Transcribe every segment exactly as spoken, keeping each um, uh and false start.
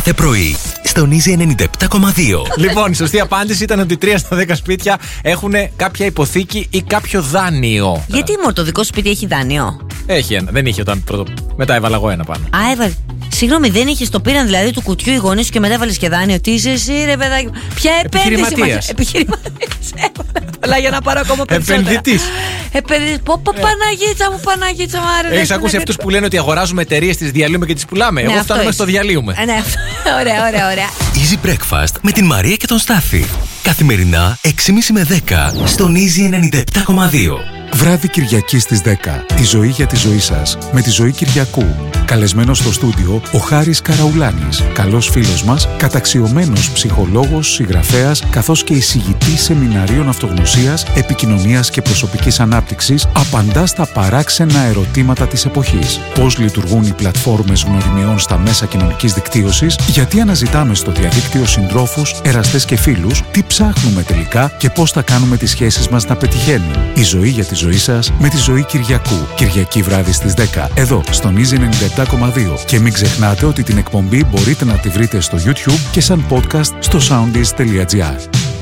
κάθε πρωί στον Easy ενενήντα επτά κόμμα δύο. Λοιπόν, η σωστή απάντηση ήταν ότι τρία στα δέκα σπίτια έχουν κάποια υποθήκη ή κάποιο δάνειο. Γιατί μόνο το δικό σου σπίτι έχει δάνειο? Έχει ένα. Δεν είχε όταν πρώτο. Μετά έβαλα εγώ ένα πάνω. Α, έβαλε. Συγγνώμη, δεν είχε το πήραν δηλαδή του κουτιού οι γονείς σου και μετά έβαλε και δάνειο? Τι είσαι εσύ, ρε παιδάκι? Ποια επένδυση? Επιχειρηματίας. Πολλά για να πάρω ακόμα περισσότερα. Επενδυτής. Επενδυτής. Πω, πω, Παναγίτσα μου, Παναγίτσα μου. Έχεις ακούσει αυτούς που λένε ότι αγοράζουμε εταιρείες, τις διαλύουμε και τις πουλάμε? Εγώ φτάνουμε στο διαλύουμε. Ναι, ωραία, ωραία, ωραία. Easy Breakfast με την Μαρία και τον Στάφη. Καθημερινά έξι και μισή με δέκα στον Easy ενενήντα επτά κόμμα δύο. Βράδυ Κυριακή στις δέκα. Η ζωή για τη ζωή σας με τη Ζωή Κυριακού. Καλεσμένος στο στούντιο ο Χάρης Καραουλάνης, καλός φίλος μας, καταξιωμένος ψυχολόγος, συγγραφέας, καθώς και εισηγητής σεμιναρίων αυτογνωσίας, επικοινωνίας και προσωπικής ανάπτυξης, απαντά στα παράξενα ερωτήματα της εποχής. Πώς λειτουργούν οι πλατφόρμες γνωριμιών στα μέσα κοινωνικής δικτύωσης, γιατί αναζητάμε στο διαδίκτυο συντρόφους, εραστές και φίλους, τι ψάχνουμε τελικά και πώς θα κάνουμε τις σχέσεις μας να πετυχαίνουν. Η ζωή για τη ζωή σας με τη Ζωή Κυριακού. Κυριακή βράδυ στις δέκα, εδώ στον Easy ενενήντα επτά κόμμα δύο. Και μην ξεχνάτε ότι την εκπομπή μπορείτε να τη βρείτε στο YouTube και σαν podcast στο soundis τελεία gr.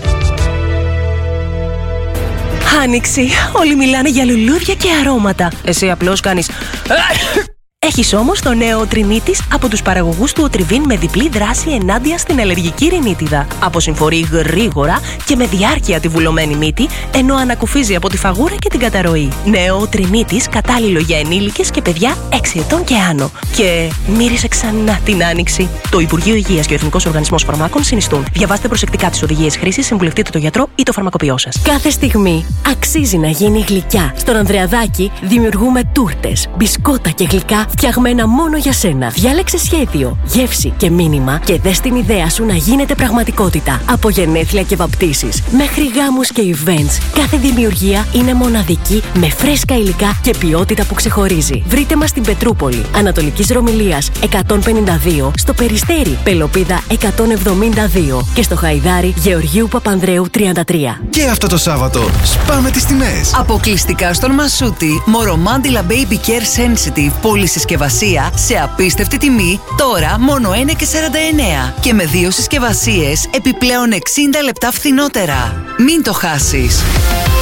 Άνοιξη. Όλοι μιλάνε για λουλούδια και αρώματα. Εσύ απλώς κάνεις... Έχεις όμως το νέο Τρινίτης από τους παραγωγούς του Οτριβίν με διπλή δράση ενάντια στην αλλεργική ρινίτιδα. Αποσυμφορεί γρήγορα και με διάρκεια τη βουλωμένη μύτη, ενώ ανακουφίζει από τη φαγούρα και την καταρροή. Νέο Τρινίτης κατάλληλο για ενήλικες και παιδιά έξι ετών και άνω. Και μύρισε ξανά την Άνοιξη. Το Υπουργείο Υγείας και ο Εθνικός Οργανισμός Φαρμάκων συνιστούν. Διαβάστε προσεκτικά τις οδηγίες χρήσης, συμβουλευτείτε τον γιατρό ή το φαρμακοποιό σας. Κάθε στιγμή αξίζει να γίνει γλυκιά. Στον Ανδρεαδάκη δημιουργούμε τούρτες, μπισκότα και γλυκά φτιαγμένα μόνο για σένα. Διάλεξε σχέδιο, γεύση και μήνυμα και δες την ιδέα σου να γίνεται πραγματικότητα. Από γενέθλια και βαπτίσεις μέχρι γάμους και events, κάθε δημιουργία είναι μοναδική με φρέσκα υλικά και ποιότητα που ξεχωρίζει. Βρείτε μας στην Πετρούπολη, Ανατολικής Ρωμυλίας εκατόν πενήντα δύο, στο Περιστέρι, Πελοπίδα εκατόν εβδομήντα δύο και στο Χαϊδάρι Γεωργίου Παπανδρέου τριάντα τρία. Και αυτό το Σάββατο σπάμε τις τιμές. Αποκλειστικά στον Μασούτη, Μορομάντιλα Baby Care Sensitive, πολυσυσκευασία σε απίστευτη τιμή, τώρα μόνο ένα και σαράντα εννέα και με δύο συσκευασίες επιπλέον εξήντα λεπτά φθηνότερα. Μην το χάσεις!